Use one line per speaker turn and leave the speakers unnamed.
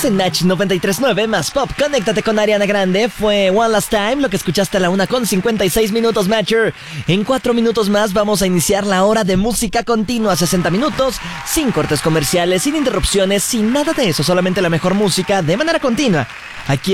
Estás en Nach 93.9 más pop. Conéctate con Ariana Grande. Fue One Last Time, lo que escuchaste a la 1:56 Matcher. En 4 minutos más vamos a iniciar la hora de música continua. 60 minutos, sin cortes comerciales, sin interrupciones, sin nada de eso. Solamente la mejor música de manera continua. Aquí